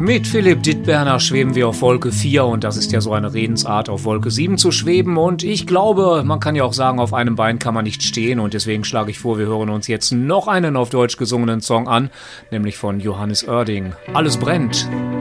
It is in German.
Mit Philipp Dittberner schweben wir auf Wolke 4 und das ist ja so eine Redensart, auf Wolke 7 zu schweben. Und ich glaube, man kann ja auch sagen, auf einem Bein kann man nicht stehen und deswegen schlage ich vor, wir hören uns jetzt noch einen auf Deutsch gesungenen Song an, nämlich von Johannes Oerding. Alles brennt.